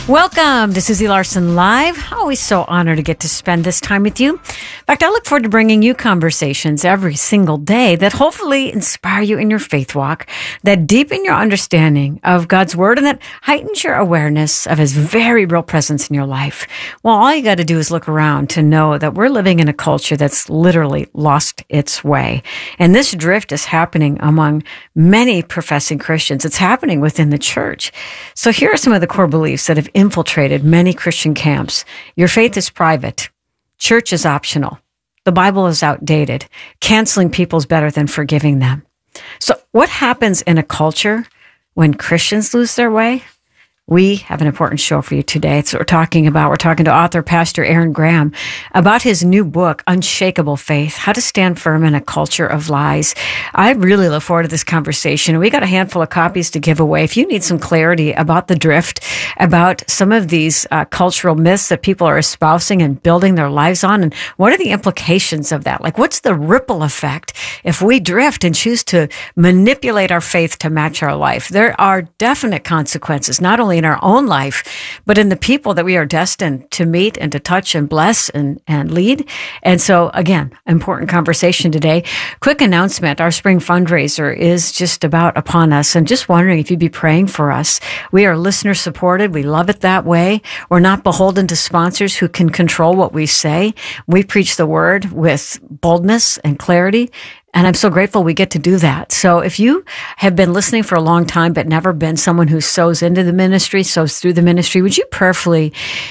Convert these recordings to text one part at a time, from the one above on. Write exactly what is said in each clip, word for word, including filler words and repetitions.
Welcome to Susie Larson Live. Always so honored to get to spend this time with you. In fact, I look forward to bringing you conversations every single day that hopefully inspire you in your faith walk, that deepen your understanding of God's Word, and that heightens your awareness of His very real presence in your life. Well, all you got to do is look around to know that we're living in a culture that's literally lost its way. And this drift is happening among many professing Christians. It's happening within the church. So here are some of the core beliefs that have infiltrated many Christian camps. Your faith is private. Church is optional. The Bible is outdated. Canceling people is better than forgiving them. So what happens in a culture when Christians lose their way? We have an important show for you today. It's what we're talking about. We're talking to author, Pastor Aaron Graham, about his new book, Unshakable Faith, How to Stand Firm in a Culture of Lies. I really look forward to this conversation. We got a handful of copies to give away. If you need some clarity about the drift, about some of these uh, cultural myths that people are espousing and building their lives on, and what are the implications of that? Like, what's the ripple effect if we drift and choose to manipulate our faith to match our life? There are definite consequences, not only in our own life, but in the people that we are destined to meet and to touch and bless and, and lead. And so, again, important conversation today. Quick announcement. Our spring fundraiser is just about upon us, and just wondering if you'd be praying for us. We are listener supported. We love it that way. We're not beholden to sponsors who can control what we say. We preach the word with boldness and clarity. And I'm so grateful we get to do that. So if you have been listening for a long time, but never been someone who sows into the ministry, sows through the ministry, would you prayerfully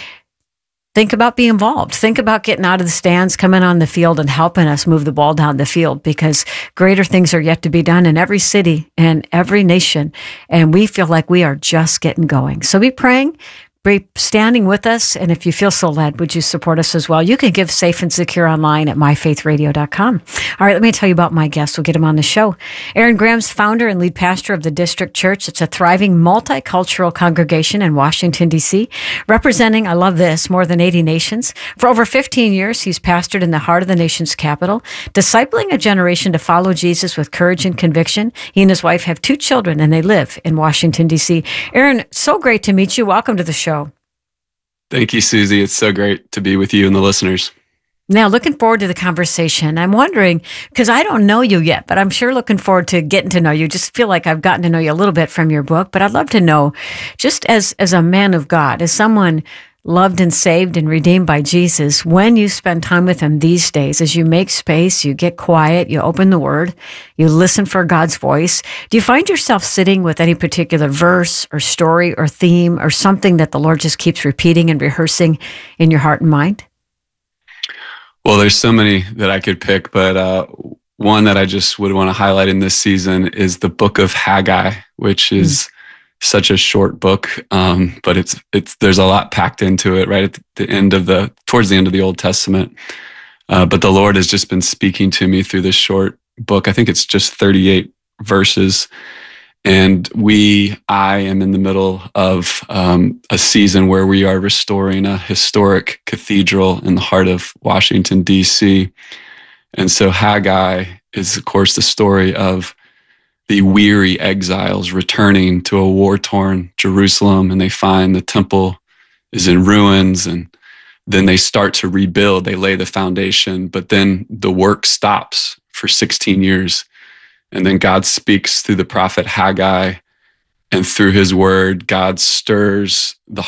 think about being involved? Think about getting out of the stands, coming on the field, and helping us move the ball down the field, because greater things are yet to be done in every city and every nation. And we feel like we are just getting going. So be praying. Be standing with us, and if you feel so led, would you support us as well? You can give safe and secure online at my faith radio dot com. All right, let me tell you about my guest. We'll get him on the show. Aaron Graham's founder and lead pastor of the District Church. It's a thriving multicultural congregation in Washington, D C, representing, I love this, more than eighty nations. For over fifteen years, he's pastored in the heart of the nation's capital, discipling a generation to follow Jesus with courage and conviction. He and his wife have two children, and they live in Washington, D C. Aaron, so great to meet you. Welcome to the show. Thank you, Susie. It's so great to be with you and the listeners. Now, looking forward to the conversation. I'm wondering, because I don't know you yet, but I'm sure looking forward to getting to know you. Just feel like I've gotten to know you a little bit from your book, but I'd love to know, just as, as a man of God, as someone loved and saved and redeemed by Jesus, when you spend time with Him these days, as you make space, you get quiet, you open the Word, you listen for God's voice, do you find yourself sitting with any particular verse or story or theme or something that the Lord just keeps repeating and rehearsing in your heart and mind? Well, there's so many that I could pick, but uh, one that I just would want to highlight in this season is the book of Haggai, which is mm. such a short book, um, but it's it's there's a lot packed into it. Right at the end of the towards the end of the Old Testament, uh, but the Lord has just been speaking to me through this short book. I think it's just thirty-eight verses, and we I am in the middle of um, a season where we are restoring a historic cathedral in the heart of Washington, D C, and so Haggai is, of course, the story of the weary exiles returning to a war-torn Jerusalem, and they find the temple is in ruins, and then they start to rebuild. They lay the foundation, but then the work stops for sixteen years. And then God speaks through the prophet Haggai, and through his word, God stirs the